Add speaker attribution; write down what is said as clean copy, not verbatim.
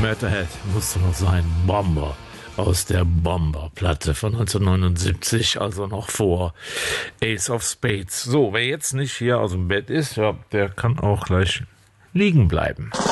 Speaker 1: Motorhead musste noch sein. Bomber aus der Bomber-Platte von 1979, also noch vor Ace of Spades. So, wer jetzt nicht hier aus dem Bett ist, ja, der kann auch gleich liegen bleiben.